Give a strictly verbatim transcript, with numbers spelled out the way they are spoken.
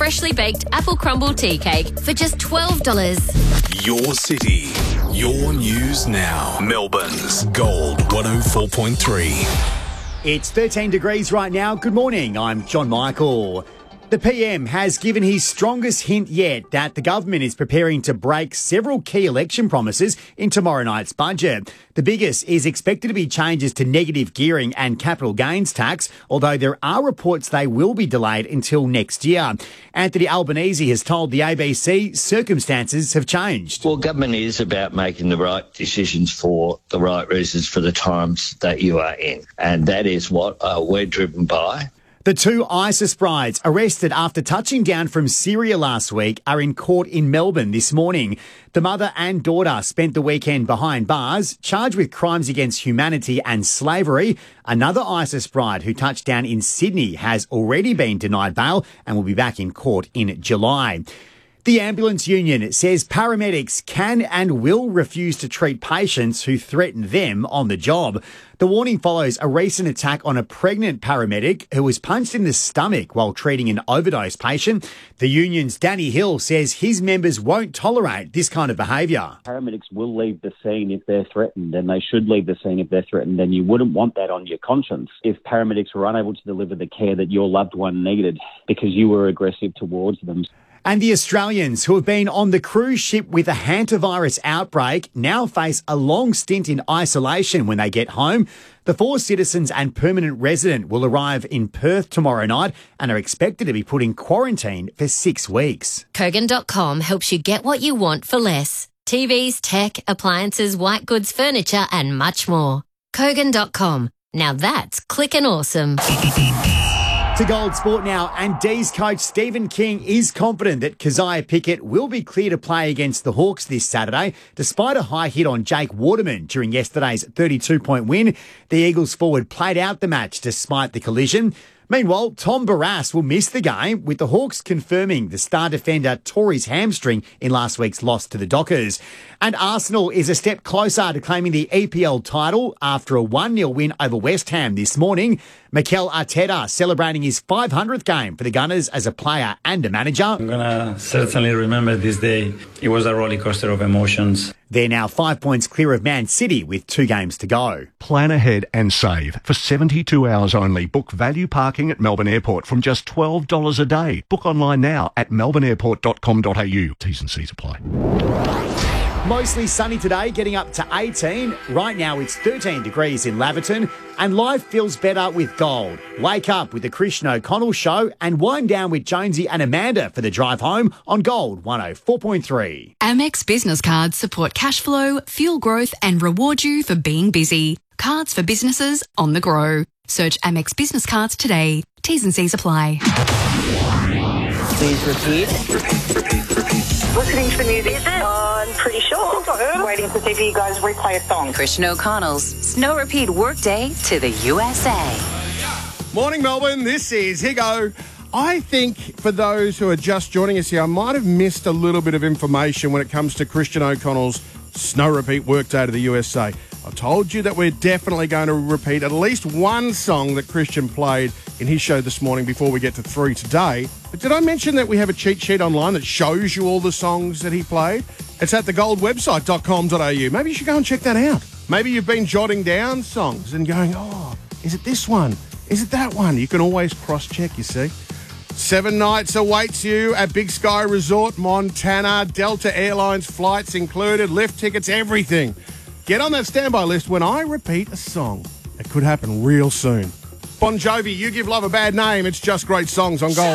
freshly baked apple crumble tea cake for just twelve dollars. Your city, your news now. Melbourne's Gold one oh four point three. It's thirteen degrees right now. Good morning, I'm John Michael. The P M has given his strongest hint yet that the government is preparing to break several key election promises in tomorrow night's budget. The biggest is expected to be changes to negative gearing and capital gains tax, although there are reports they will be delayed until next year. Anthony Albanese has told the A B C circumstances have changed. Well, government is about making the right decisions for the right reasons for the times that you are in, and that is what uh, we're driven by. The two ISIS brides arrested after touching down from Syria last week are in court in Melbourne this morning. The mother and daughter spent the weekend behind bars, charged with crimes against humanity and slavery. Another ISIS bride who touched down in Sydney has already been denied bail and will be back in court in July. The ambulance union says paramedics can and will refuse to treat patients who threaten them on the job. The warning follows a recent attack on a pregnant paramedic who was punched in the stomach while treating an overdose patient. The union's Danny Hill says his members won't tolerate this kind of behaviour. Paramedics will leave the scene if they're threatened, and they should leave the scene if they're threatened, and you wouldn't want that on your conscience if paramedics were unable to deliver the care that your loved one needed because you were aggressive towards them. And the Australians who have been on the cruise ship with a hantavirus outbreak now face a long stint in isolation when they get home. The four citizens and permanent resident will arrive in Perth tomorrow night and are expected to be put in quarantine for six weeks. Kogan dot com helps you get what you want for less. T Vs, tech, appliances, white goods, furniture and much more. Kogan dot com. Now that's clickin' awesome. To Gold Sport now, and D's coach Stephen King is confident that Keziah Pickett will be clear to play against the Hawks this Saturday, despite a high hit on Jake Waterman during yesterday's thirty-two point win. The Eagles forward played out the match despite the collision. Meanwhile, Tom Barrass will miss the game, with the Hawks confirming the star defender tore his hamstring in last week's loss to the Dockers. And Arsenal is a step closer to claiming the E P L title after a one nil win over West Ham this morning. Mikel Arteta celebrating his five hundredth game for the Gunners as a player and a manager. I'm going to certainly remember this day. It was a roller coaster of emotions. They're now five points clear of Man City with two games to go. Plan ahead and save. For seventy-two hours only, book value parking at Melbourne Airport from just twelve dollars a day. Book online now at melbourne airport dot com dot a u. T's and C's apply. Mostly sunny today, getting up to eighteen. Right now it's thirteen degrees in Laverton, and life feels better with Gold. Wake up with the Christian O'Connell Show and wind down with Jonesy and Amanda for the drive home on Gold one oh four point three. Amex business cards support cash flow, fuel growth and reward you for being busy. Cards for businesses on the go. Search Amex business cards today. T's and C's apply. Please repeat. Repeat, repeat, repeat. Listening to the music. Is it? Uh, I'm pretty sure. I Waiting to see if you guys replay a song. Christian O'Connell's Snow Repeat Workday to the U S A. Morning, Melbourne. This is Higo. I think for those who are just joining us here, I might have missed a little bit of information when it comes to Christian O'Connell's Snow Repeat Workday to the U S A. I told you that we're definitely going to repeat at least one song that Christian played in his show this morning before we get to three today. But did I mention that we have a cheat sheet online that shows you all the songs that he played? It's at the gold website dot com dot a u. Maybe you should go and check that out. Maybe you've been jotting down songs and going, oh, is it this one? Is it that one? You can always cross-check, you see. Seven nights awaits you at Big Sky Resort, Montana. Delta Airlines flights included, lift tickets, everything. Get on that standby list when I repeat a song. It could happen real soon. Bon Jovi, You Give Love a Bad Name. It's just great songs on Gold.